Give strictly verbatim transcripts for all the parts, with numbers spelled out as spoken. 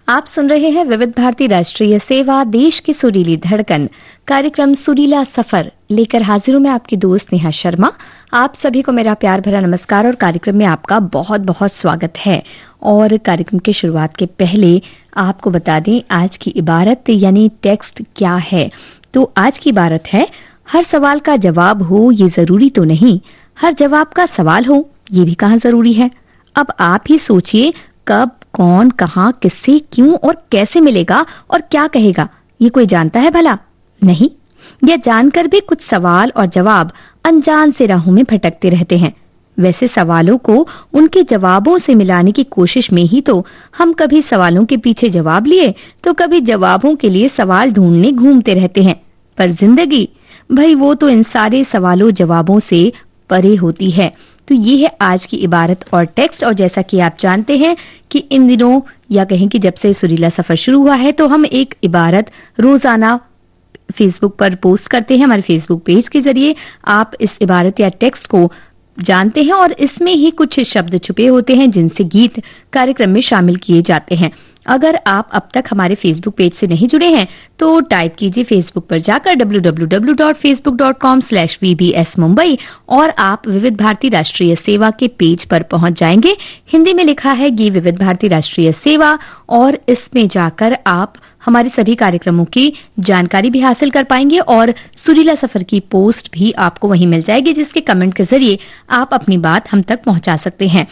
आप सुन रहे हैं विविध भारती राष्ट्रीय सेवा, देश की सुरीली धड़कन, कार्यक्रम सुरीला सफर लेकर हाजिर हूं मैं आपकी दोस्त नेहा शर्मा। आप सभी को मेरा प्यार भरा नमस्कार और कार्यक्रम में आपका बहुत बहुत स्वागत है। और कार्यक्रम की शुरुआत के पहले आपको बता दें आज की इबारत यानी टेक्स्ट क्या है। तो आज की इबारत है, हर सवाल का जवाब हो ये जरूरी तो नहीं, हर जवाब का सवाल हो ये भी कहाँ जरूरी है। अब आप ही सोचिए, कब, कौन, कहां, किससे, क्यों और कैसे मिलेगा और क्या कहेगा, ये कोई जानता है भला? नहीं। यह जानकर भी कुछ सवाल और जवाब अनजान से राहों में भटकते रहते हैं। वैसे सवालों को उनके जवाबों से मिलाने की कोशिश में ही तो हम कभी सवालों के पीछे जवाब लिए तो कभी जवाबों के लिए सवाल ढूंढने घूमते रहते हैं। पर जिंदगी भाई वो तो इन सारे सवालों जवाबों से परे होती है। तो ये है आज की इबारत और टेक्स्ट। और जैसा कि आप जानते हैं कि इन दिनों या कहें कि जब से सुरीला सफर शुरू हुआ है तो हम एक इबारत रोजाना फेसबुक पर पोस्ट करते हैं। हमारे फेसबुक पेज के जरिए आप इस इबारत या टेक्स्ट को जानते हैं और इसमें ही कुछ शब्द छुपे होते हैं जिनसे गीत कार्यक्रम में शामिल किए जाते हैं। अगर आप अब तक हमारे फेसबुक पेज से नहीं जुड़े हैं तो टाइप कीजिए फेसबुक पर जाकर W W W dot Facebook dot com slash we B S Mumbai और आप विविध भारती राष्ट्रीय सेवा के पेज पर पहुंच जाएंगे। हिंदी में लिखा है ये विविध भारती राष्ट्रीय सेवा और इसमें जाकर आप हमारे सभी कार्यक्रमों की जानकारी भी हासिल कर पाएंगे और सुरीला सफर की पोस्ट भी आपको वहीं मिल जाएगी जिसके कमेंट के जरिए आप अपनी बात हम तक पहुंचा सकते हैं।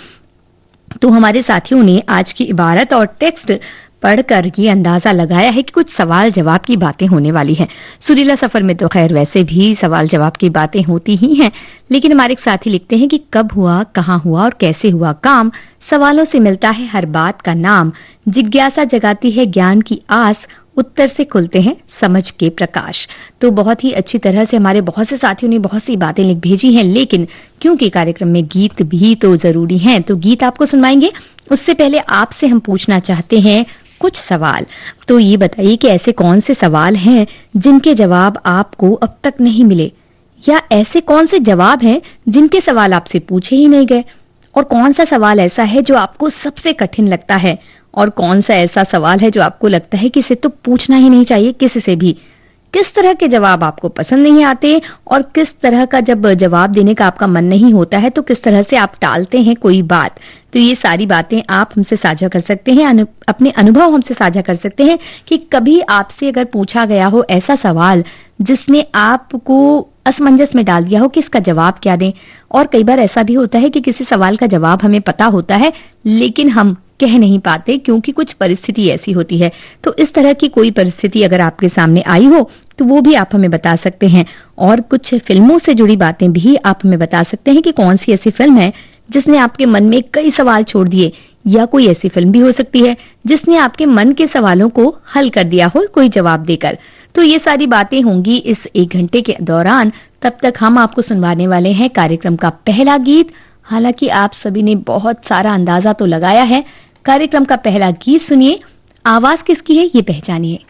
तो हमारे साथियों ने आज की इबारत और टेक्स्ट पढ़कर ये अंदाजा लगाया है कि कुछ सवाल जवाब की बातें होने वाली हैं। सुरीला सफर में तो खैर वैसे भी सवाल जवाब की बातें होती ही हैं, लेकिन हमारे एक साथी लिखते हैं कि कब हुआ, कहाँ हुआ और कैसे हुआ काम, सवालों से मिलता है हर बात का नाम, जिज्ञासा जगाती है ज्ञान की आस, उत्तर से खुलते हैं समझ के प्रकाश। तो बहुत ही अच्छी तरह से हमारे बहुत से साथियों ने बहुत सी बातें लिख भेजी हैं, लेकिन क्योंकि कार्यक्रम में गीत भी तो जरूरी हैं तो गीत आपको सुनवाएंगे। उससे पहले आपसे हम पूछना चाहते हैं कुछ सवाल। तो ये बताइए कि ऐसे कौन से सवाल हैं जिनके जवाब आपको अब तक नहीं मिले, या ऐसे कौन से जवाब हैं जिनके सवाल आपसे पूछे ही नहीं गए, और कौन सा सवाल ऐसा है जो आपको सबसे कठिन लगता है, और कौन सा ऐसा सवाल है जो आपको लगता है कि इसे तो पूछना ही नहीं चाहिए किसी से भी। किस तरह के जवाब आपको पसंद नहीं आते और किस तरह का जब जवाब देने का आपका मन नहीं होता है तो किस तरह से आप टालते हैं कोई बात। तो ये सारी बातें आप हमसे साझा कर सकते हैं, अनु, अपने अनुभव हमसे साझा कर सकते हैं कि कभी आपसे अगर पूछा गया हो ऐसा सवाल जिसने आपको असमंजस में डाल दिया हो कि इसका जवाब क्या दें। और कई बार ऐसा भी होता है कि किसी सवाल का जवाब हमें पता होता है लेकिन हम कह नहीं पाते क्योंकि कुछ परिस्थिति ऐसी होती है। तो इस तरह की कोई परिस्थिति अगर आपके सामने आई हो तो वो भी आप हमें बता सकते हैं। और कुछ फिल्मों से जुड़ी बातें भी आप हमें बता सकते हैं कि कौन सी ऐसी फिल्म है जिसने आपके मन में कई सवाल छोड़ दिए, या कोई ऐसी फिल्म भी हो सकती है जिसने आपके मन के सवालों को हल कर दिया हो कोई जवाब देकर। तो ये सारी बातें होंगी इस एक घंटे के दौरान। तब तक हम आपको सुनवाने वाले हैं कार्यक्रम का पहला गीत। हालांकि आप सभी ने बहुत सारा अंदाजा तो लगाया है। कार्यक्रम का पहला गीत सुनिए, आवाज किसकी है ये पहचानिए।